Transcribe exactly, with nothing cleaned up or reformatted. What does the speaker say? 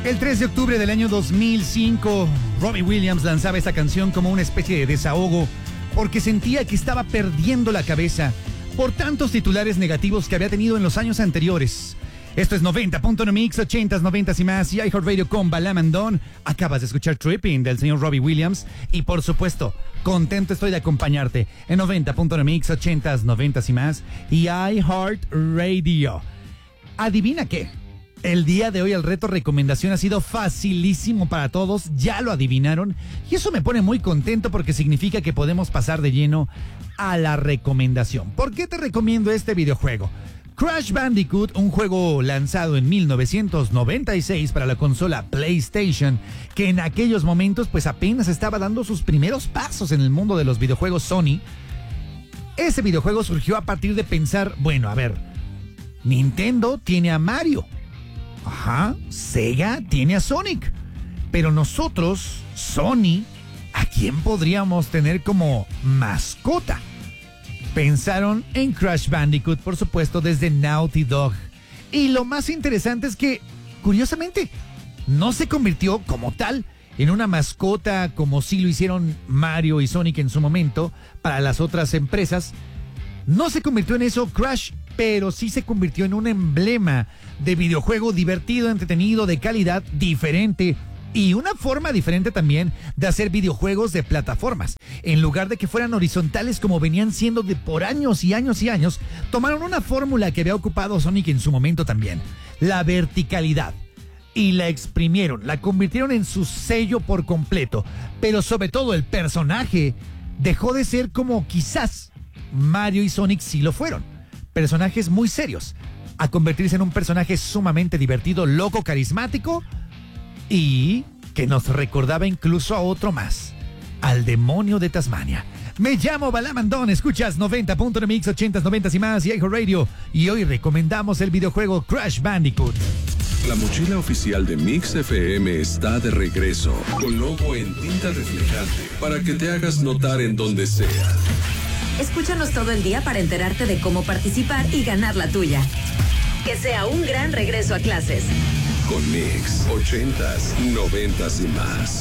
El tres de octubre del año dos mil cinco, Robbie Williams lanzaba esta canción como una especie de desahogo porque sentía que estaba perdiendo la cabeza por tantos titulares negativos que había tenido en los años anteriores. Esto es noventa punto uno Mix, ochentas, noventas y más, y iHeartRadio con Balamandón. Acabas de escuchar Tripping del señor Robbie Williams y, por supuesto, contento estoy de acompañarte en noventa punto uno Mix, ochentas, noventas y más, y iHeartRadio. ¿Adivina qué? El día de hoy el reto recomendación ha sido facilísimo para todos, ya lo adivinaron, y eso me pone muy contento porque significa que podemos pasar de lleno a la recomendación. ¿Por qué te recomiendo este videojuego? Crash Bandicoot, un juego lanzado en mil novecientos noventa y seis para la consola PlayStation, que en aquellos momentos pues apenas estaba dando sus primeros pasos en el mundo de los videojuegos Sony. Ese videojuego surgió a partir de pensar, bueno, a ver, Nintendo tiene a Mario. Ajá, Sega tiene a Sonic. Pero nosotros, Sony, ¿a quién podríamos tener como mascota? Pensaron en Crash Bandicoot, por supuesto, desde Naughty Dog. Y lo más interesante es que, curiosamente, no se convirtió como tal en una mascota como sí lo hicieron Mario y Sonic en su momento para las otras empresas. No se convirtió en eso Crash, pero sí se convirtió en un emblema de videojuego divertido, entretenido, de calidad, diferente y una forma diferente también de hacer videojuegos de plataformas. En lugar de que fueran horizontales como venían siendo de por años y años y años, tomaron una fórmula que había ocupado Sonic en su momento también, la verticalidad, y la exprimieron, la convirtieron en su sello por completo, pero sobre todo el personaje dejó de ser como quizás Mario y Sonic sí lo fueron. Personajes muy serios, a convertirse en un personaje sumamente divertido, loco, carismático y que nos recordaba incluso a otro más, al demonio de Tasmania. Me llamo Balamandón, escuchas noventa punto uno Mix, ochentas, noventas y más, y iHeartRadio, y hoy recomendamos el videojuego Crash Bandicoot. La mochila oficial de Mix F M está de regreso, con logo en tinta reflejante, para que te hagas notar en donde sea. Escúchanos todo el día para enterarte de cómo participar y ganar la tuya. Que sea un gran regreso a clases. Con Mix, ochentas, noventas y más.